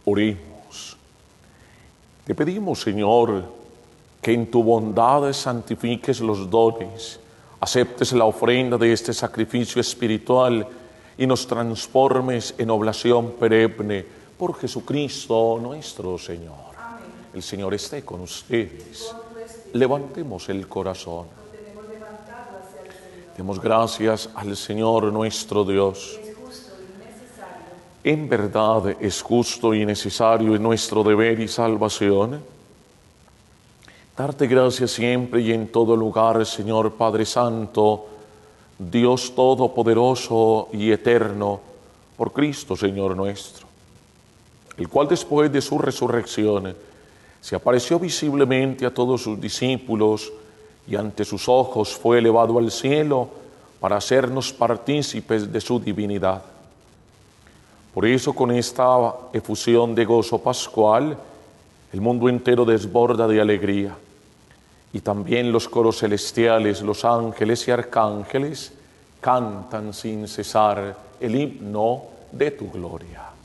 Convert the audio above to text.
Oremos. Te pedimos, Señor, que en tu bondad santifiques los dones, aceptes la ofrenda de este sacrificio espiritual y nos transformes en oblación perenne por Jesucristo nuestro Señor. Amén. El Señor esté con ustedes. Levantemos el corazón. Demos gracias al Señor nuestro Dios. En verdad es justo y necesario en nuestro deber y salvación darte gracias siempre y en todo lugar, Señor Padre Santo, Dios Todopoderoso y Eterno, por Cristo, Señor nuestro, el cual después de su resurrección se apareció visiblemente a todos sus discípulos y ante sus ojos fue elevado al cielo para hacernos partícipes de su divinidad. Por eso, con esta efusión de gozo pascual, el mundo entero desborda de alegría. Y también los coros celestiales, los ángeles y arcángeles, cantan sin cesar el himno de tu gloria.